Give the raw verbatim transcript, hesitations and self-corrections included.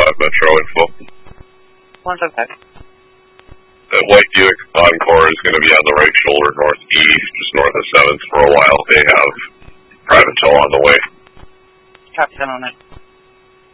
five Metro info. One five five. That white Buick Encore is going to be on the right shoulder northeast, just north of seventh for a while. They have private tow on the way. Copy that on it.